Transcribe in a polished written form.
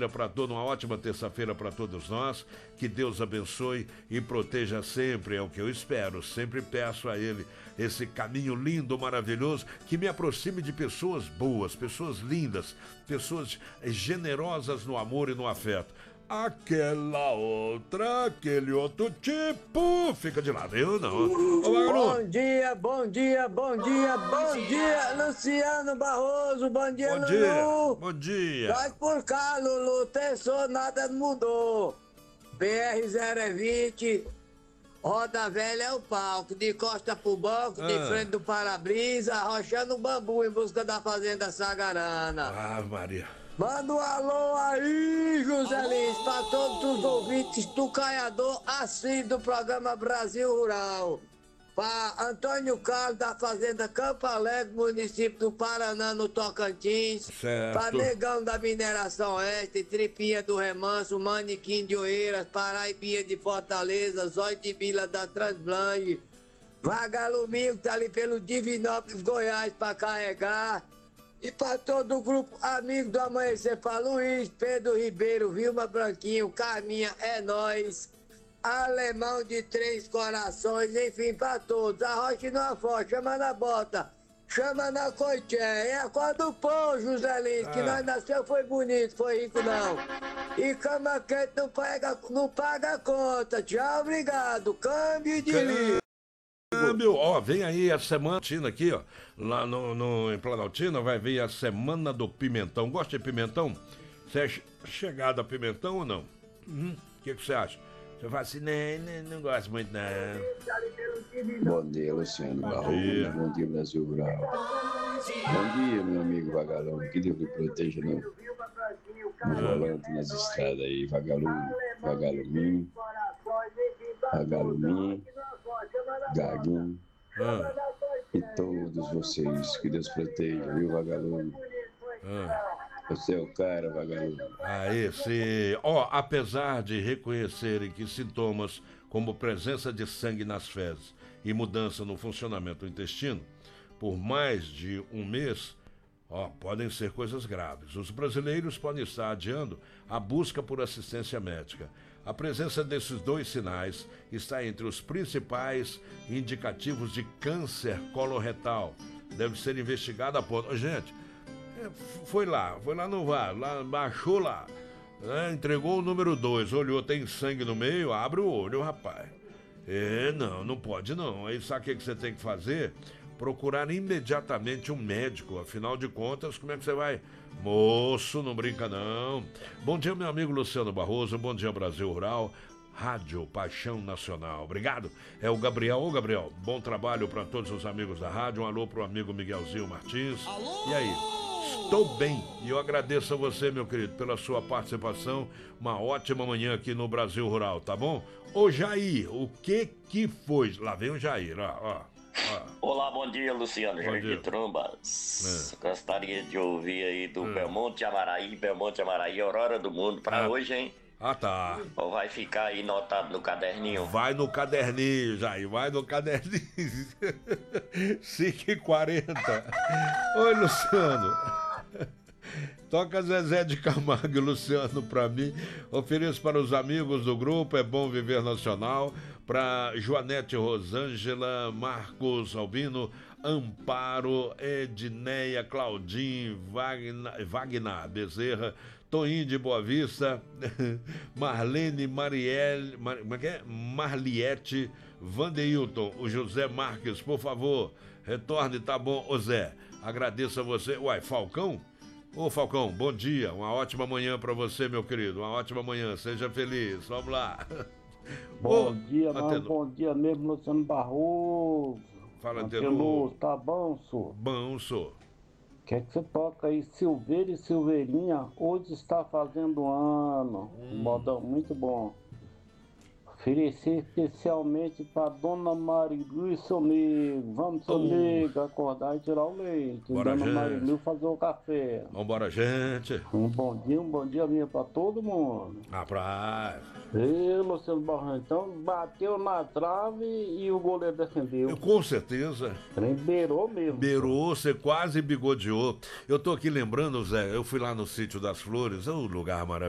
terça-feira para todos, uma ótima terça-feira para todos nós. Que Deus abençoe e proteja sempre, é o que eu espero. Sempre peço a Ele esse caminho lindo, maravilhoso, que me aproxime de pessoas boas, pessoas lindas, pessoas generosas no amor e no afeto. Aquela outra, aquele outro tipo, fica de lado, eu não. Bom dia, bom dia, bom dia, bom dia, Luciano Barroso, bom dia, Lulu. Bom dia. Vai por cá, Lulu, pensou, nada mudou. BR-020, roda velha é o palco, de costa pro banco, de frente do para-brisa, arrochando o bambu em busca da fazenda Sagarana. Ah, Maria. Manda um alô aí, José Lins, para todos os ouvintes do Caiador, assim do programa Brasil Rural. Para Antônio Carlos, da Fazenda Campo Alegre, município do Paraná, no Tocantins. Para Negão da Mineração Oeste, Tripinha do Remanso, Manequim de Oeiras, Paraibinha de Fortaleza, Zóio de Vila da Transblanche, Vagaluminho, que tá ali pelo Divinópolis, Goiás, para carregar. E para todo o grupo Amigo do Amanhecer, para Luiz, Pedro Ribeiro, Vilma Branquinho, Carminha, é nóis, Alemão de Três Corações, enfim, para todos. Arrocha não afoga, chama na bota, chama na coité. É a cor do pão, José Lins, que nós nasceu foi bonito, foi rico não. E cama quente não paga a conta. Tchau, obrigado. Câmbio de livro. Ó, vem aí a semana aqui, ó, lá em Planaltina, vai vir a Semana do Pimentão. Gosta de pimentão? Você é chegado a pimentão ou não? O que você acha? Você fala assim, não gosto muito, não. Bom dia, Luciano Barroso. Bom dia, Brasil Rural. Bom dia, meu amigo Vagalão. Que Deus me proteja no volante, nas estradas aí. Vagaluminho, Gaguinho. E todos vocês. Que Deus proteja, viu, Vagalume? Você é o cara, Vagalume. Ó, apesar de reconhecerem que sintomas como presença de sangue nas fezes e mudança no funcionamento do intestino, por mais de um mês, podem ser coisas graves. Os brasileiros podem estar adiando a busca por assistência médica. A presença desses dois sinais está entre os principais indicativos de câncer coloretal. Deve ser investigado a ponto. Gente, foi lá no VAR, lá, baixou lá, né? Entregou o número 2, olhou, tem sangue no meio, abre o olho, rapaz. Não pode não. Aí sabe o que você tem que fazer? Procurar imediatamente um médico. Afinal de contas, como é que você vai? Moço, não brinca não. Bom dia, meu amigo Luciano Barroso. Bom dia, Brasil Rural. Rádio Paixão Nacional. Obrigado. É o Gabriel. Ô, Gabriel, bom trabalho para todos os amigos da rádio. Um alô pro amigo Miguelzinho Martins. Alô? E aí? Estou bem e eu agradeço a você, meu querido, pela sua participação. Uma ótima manhã aqui no Brasil Rural, tá bom? Ô, Jair, o que foi? Lá vem o Jair, ó. Olá, bom dia, Luciano. Jair de Trombas. Gostaria de ouvir aí do Belmonte Amaraí, Aurora do Mundo, pra hoje, hein? Tá. Ou vai ficar aí notado no caderninho? Vai no caderninho, Jair, vai no caderninho. 5h40. Oi, Luciano. Toca Zezé de Camargo e Luciano pra mim. Ofereço para os amigos do grupo É Bom Viver Nacional. Para Joanete Rosângela, Marcos Albino, Amparo, Edneia, Claudinho, Wagner Bezerra, Toinho de Boa Vista, Marlene, Marliette, Vandeilton, o José Marques, por favor, retorne, tá bom, ô Zé, agradeço a você. Uai, Falcão? Ô Falcão, bom dia, uma ótima manhã pra você, meu querido, uma ótima manhã, seja feliz, vamos lá. Bom dia, bom dia mesmo, Luciano Barroso. Fala, Antenor. Tá bom, senhor? Bom, senhor. Quer que você toca aí, Silveira e Silveirinha, hoje está fazendo ano. Modão muito bom. Oferecer especialmente para Dona Marilu e seu amigo. Vamos, seu amigo, acordar e tirar o leite. Bora, Dona gente. Marilu fazer o café. Vambora, gente. Um bom dia mesmo para todo mundo. Rapaz. Ei, Luciano Barroso, então bateu na trave e o goleiro defendeu. Com certeza. Beirou mesmo. Beirou, você quase bigodeou. Eu tô aqui lembrando, Zé, eu fui lá no Sítio das Flores, é um lugar maravilhoso.